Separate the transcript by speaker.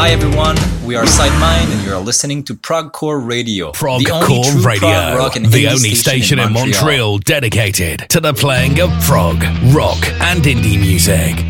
Speaker 1: Hi everyone, we are Sidemind and you are listening to Progcore Radio.
Speaker 2: Progcore Radio, the only station in Montreal dedicated to the playing of prog, rock and indie music.